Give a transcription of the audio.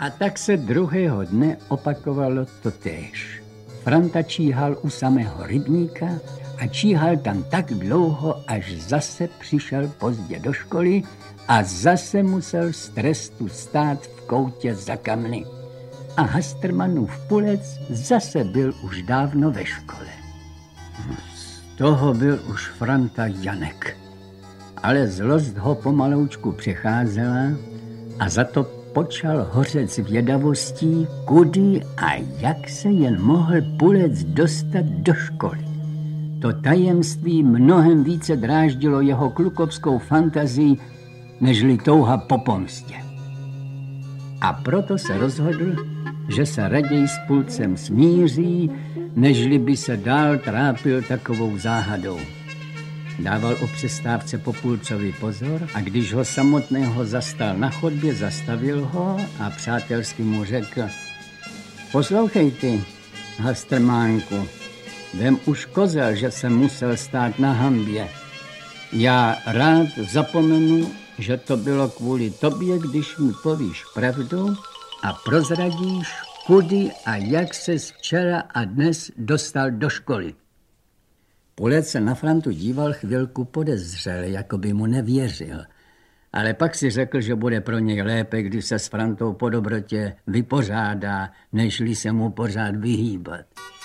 A tak se druhého dne opakovalo totéž. Franta číhal u samého rybníka a číhal tam tak dlouho, až zase přišel pozdě do školy a zase musel z trestu stát v koutě za kamny. A Hastermanův pulec zase byl už dávno ve škole. Z toho byl už Franta Janek. Ale zlost ho pomaloučku přecházela a za to počal hořet zvědavostí, kudy a jak se jen mohl pulec dostat do školy. To tajemství mnohem více dráždilo jeho klukovskou fantazii, nežli touha po pomstě. A proto se rozhodl, že se raději s pulcem smíří, nežli by se dál trápil takovou záhadou. Dával o přestávce po pulcovi pozor a když ho samotného zastal na chodbě, zastavil ho a přátelsky mu řekl: poslouchej ty, Hastermánku, vem už kozel, že jsem musel stát na hanbě. Já rád zapomenu, že to bylo kvůli tobě, když mi povíš pravdu a prozradíš, kudy a jak ses včera a dnes dostal do školy. Pulec se na Frantu díval chvilku podezřele, jako by mu nevěřil. Ale pak si řekl, že bude pro něj lépe, když se s Frantou po dobrotě vypořádá, nežli se mu pořád vyhýbat.